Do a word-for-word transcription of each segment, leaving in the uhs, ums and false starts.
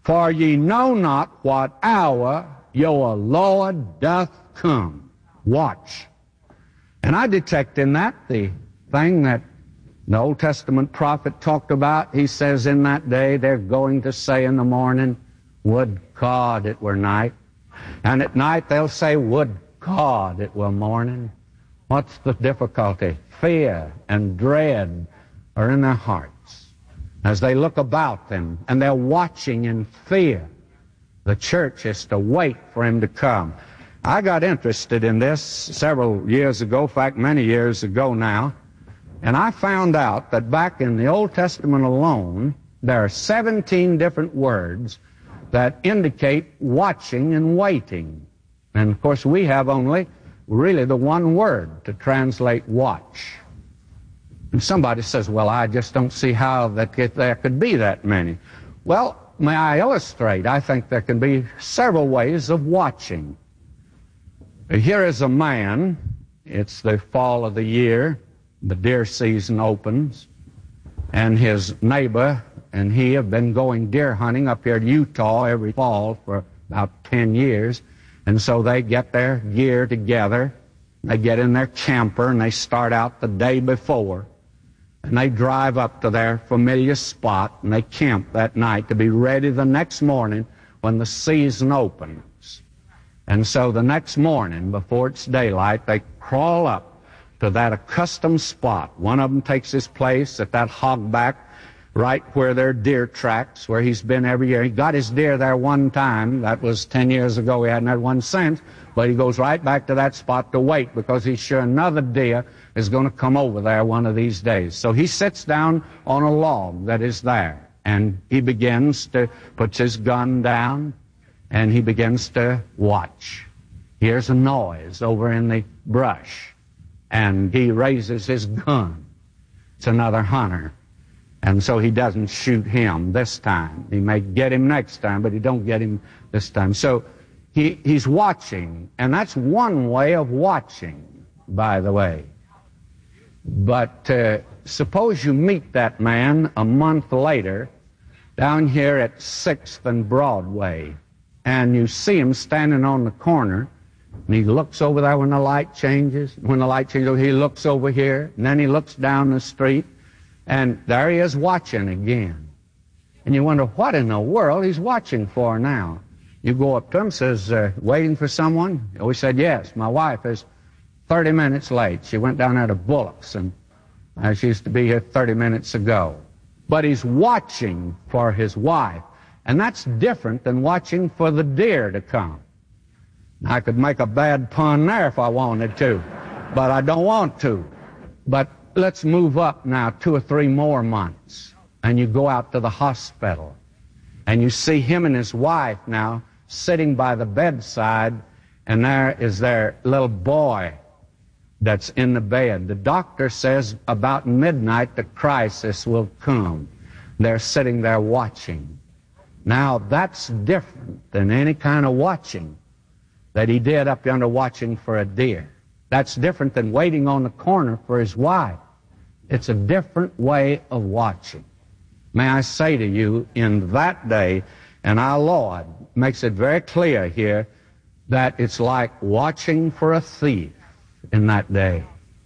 For ye know not what hour your Lord doth come. Watch. And I detect in that the thing that the Old Testament prophet talked about. He says in that day they're going to say in the morning, would God it were night. And at night they'll say, would God it were morning. What's the difficulty? Fear and dread are in their hearts as they look about them, and they're watching in fear. The church is to wait for him to come. I got interested in this several years ago, in fact, many years ago now, and I found out that back in the Old Testament alone, there are seventeen different words that indicate watching and waiting. And of course, we have only really the one word to translate watch. And somebody says, well, I just don't see how that there could be that many. Well, may I illustrate? I think there can be several ways of watching. Here is a man. It's the fall of the year. The deer season opens. And his neighbor and he have been going deer hunting up here in Utah every fall for about ten years. And so they get their gear together. They get in their camper and they start out the day before. And they drive up to their familiar spot and they camp that night to be ready the next morning when the season opens. And so the next morning, before it's daylight, they crawl up to that accustomed spot. One of them takes his place at that hogback right where there are deer tracks, where he's been every year. He got his deer there one time. That was ten years ago. He hadn't had one since. But he goes right back to that spot to wait because he's sure another deer is going to come over there one of these days. So he sits down on a log that is there, and he begins to put his gun down, and he begins to watch. Hears a noise over in the brush, and he raises his gun. It's another hunter. And so he doesn't shoot him this time. He may get him next time, but he don't get him this time. So he, he's watching, and that's one way of watching, by the way. But uh, suppose you meet that man a month later down here at sixth and Broadway, and you see him standing on the corner, and he looks over there when the light changes. When the light changes, he looks over here, and then he looks down the street, and there he is watching again. And you wonder what in the world he's watching for now. You go up to him, says, uh, waiting for someone? Oh, he said, yes, my wife is thirty minutes late. She went down there to Bullock's, and uh, she used to be here thirty minutes ago. But he's watching for his wife, and that's different than watching for the deer to come. I could make a bad pun there if I wanted to, but I don't want to. But let's move up now two or three more months, and you go out to the hospital, and you see him and his wife now sitting by the bedside, and there is their little boy that's in the bed. The doctor says about midnight the crisis will come. They're sitting there watching. Now, that's different than any kind of watching that he did up yonder watching for a deer. That's different than waiting on the corner for his wife. It's a different way of watching. May I say to you, in that day, and our Lord makes it very clear here that it's like watching for a thief in that day.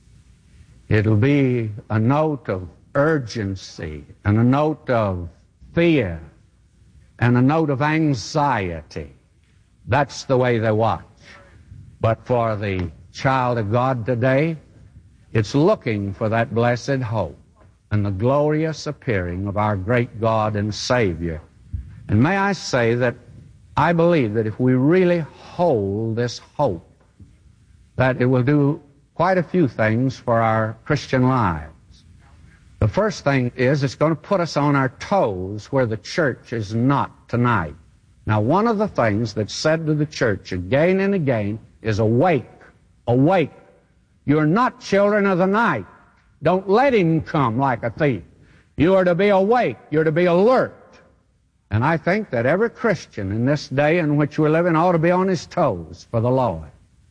It'll be a note of urgency and a note of fear and a note of anxiety. That's the way they watch. But for the child of God today, it's looking for that blessed hope and the glorious appearing of our great God and Savior. And may I say that I believe that if we really hold this hope, that it will do quite a few things for our Christian lives. The first thing is it's going to put us on our toes where the church is not tonight. Now, one of the things that's said to the church again and again is awake, awake. You're not children of the night. Don't let him come like a thief. You are to be awake. You're to be alert. And I think that every Christian in this day in which we're living ought to be on his toes for the Lord.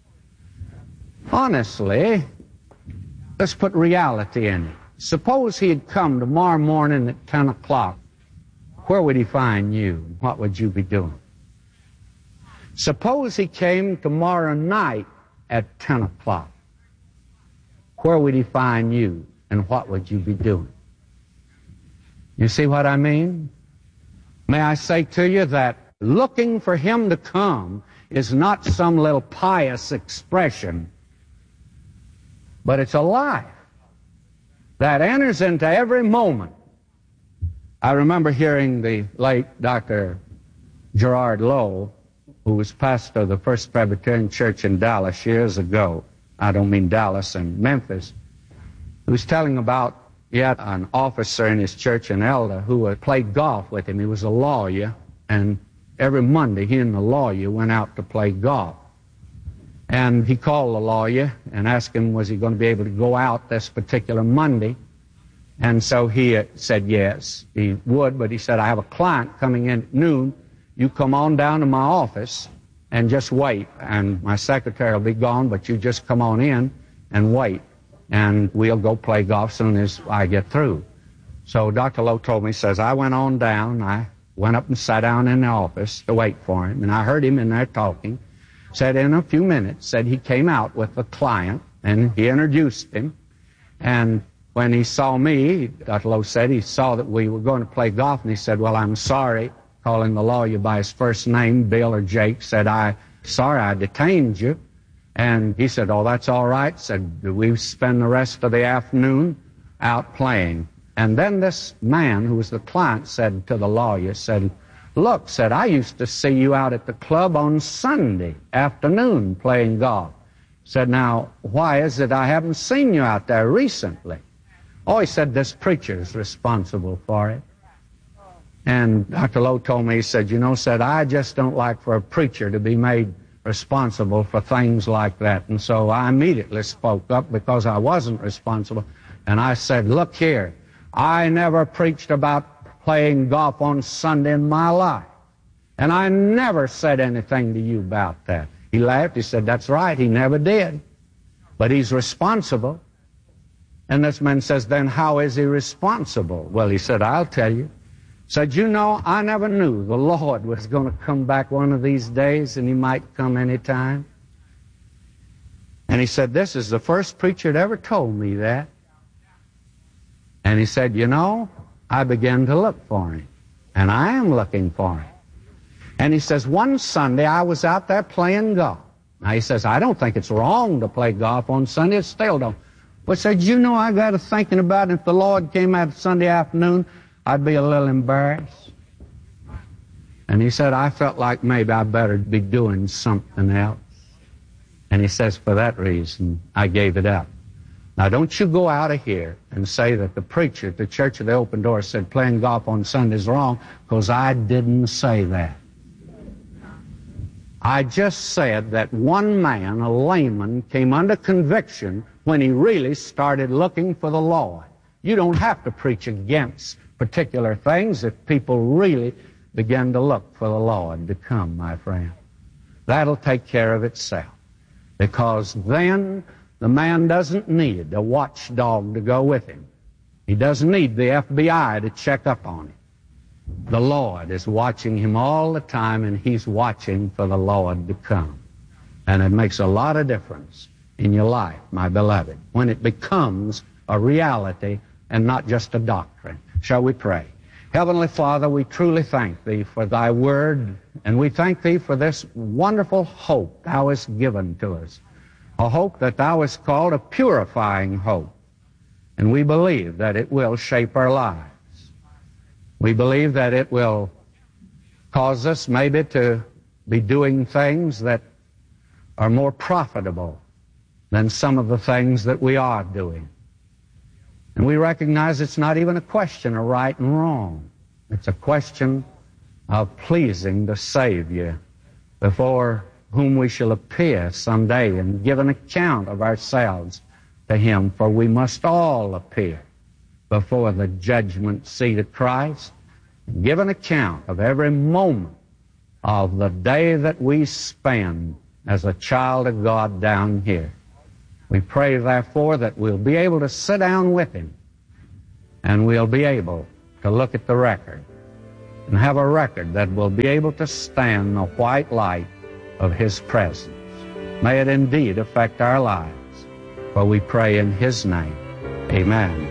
Honestly, let's put reality in it. Suppose he had come tomorrow morning at ten o'clock where would he find you? What would you be doing? Suppose he came tomorrow night at ten o'clock. Where would he find you, and what would you be doing? You see what I mean? May I say to you that looking for him to come is not some little pious expression, but it's a life that enters into every moment. I remember hearing the late Doctor Gerard Lowe, who was pastor of the First Presbyterian Church in Dallas years ago. I don't mean Dallas and Memphis. He was telling about he had an officer in his church, an elder, who had played golf with him. He was a lawyer, and every Monday he and the lawyer went out to play golf. And he called the lawyer and asked him, was he going to be able to go out this particular Monday? And so he said yes, he would, but he said, I have a client coming in at noon. You come on down to my office and just wait, and my secretary will be gone, but you just come on in and wait, and we'll go play golf as soon as I get through. So Doctor Lowe told me, he says, I went on down, I went up and sat down in the office to wait for him, and I heard him in there talking. Said in a few minutes, said he came out with the client, and he introduced him, and when he saw me, Doctor Lowe said he saw that we were going to play golf, and he said, well, I'm sorry, calling the lawyer by his first name, Bill or Jake, said, I sorry I detained you. And he said, oh, that's all right. Said, we spend the rest of the afternoon out playing. And then this man, who was the client, said to the lawyer, said, look, said, I used to see you out at the club on Sunday afternoon playing golf. Said, now, why is it I haven't seen you out there recently? Oh, he said, this preacher's responsible for it. And Doctor Lowe told me, he said, you know, said, I just don't like for a preacher to be made responsible for things like that. And so I immediately spoke up because I wasn't responsible. And I said, look here, I never preached about playing golf on Sunday in my life. And I never said anything to you about that. He laughed. He said, that's right, he never did. But he's responsible. And this man says, then how is he responsible? Well, he said, I'll tell you. Said, you know, I never knew the Lord was going to come back one of these days, and he might come any time. And he said, this is the first preacher that ever told me that. And he said, you know, I began to look for him, and I am looking for him. And he says, one Sunday I was out there playing golf. Now, he says, I don't think it's wrong to play golf on Sunday. It still don't. But said, you know, I got to thinking about it. If the Lord came out Sunday afternoon, I'd be a little embarrassed. And he said, I felt like maybe I better be doing something else. And he says, for that reason, I gave it up. Now, don't you go out of here and say that the preacher at the Church of the Open Door said playing golf on Sunday is wrong, because I didn't say that. I just said that one man, a layman, came under conviction when he really started looking for the Lord. You don't have to preach against particular things if people really begin to look for the Lord to come, my friend. That'll take care of itself, because then the man doesn't need a watchdog to go with him. He doesn't need the F B I to check up on him. The Lord is watching him all the time, and he's watching for the Lord to come. And it makes a lot of difference in your life, my beloved, when it becomes a reality and not just a doctrine. Shall we pray? Heavenly Father, we truly thank Thee for Thy Word, and we thank Thee for this wonderful hope Thou hast given to us, a hope that Thou hast called a purifying hope, and we believe that it will shape our lives. We believe that it will cause us maybe to be doing things that are more profitable than some of the things that we are doing. And we recognize it's not even a question of right and wrong. It's a question of pleasing the Savior, before whom we shall appear someday and give an account of ourselves to Him. For we must all appear before the judgment seat of Christ and give an account of every moment of the day that we spend as a child of God down here. We pray, therefore, that we'll be able to sit down with Him, and we'll be able to look at the record and have a record that will be able to stand the white light of His presence. May it indeed affect our lives, for we pray in His name. Amen.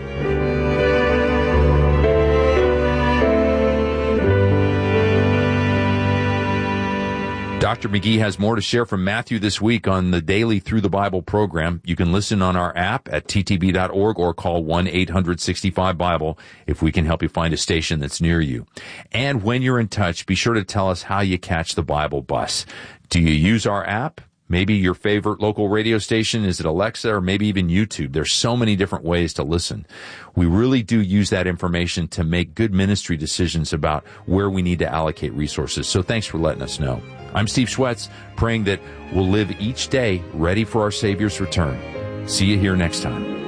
Doctor McGee has more to share from Matthew this week on the Daily Through the Bible program. You can listen on our app at T T B dot org or call one eight hundred sixty-five Bible if we can help you find a station that's near you. And when you're in touch, be sure to tell us how you catch the Bible bus. Do you use our app? Maybe your favorite local radio station, is it Alexa, or maybe even YouTube? There's so many different ways to listen. We really do use that information to make good ministry decisions about where we need to allocate resources. So thanks for letting us know. I'm Steve Schwetz, praying that we'll live each day ready for our Savior's return. See you here next time.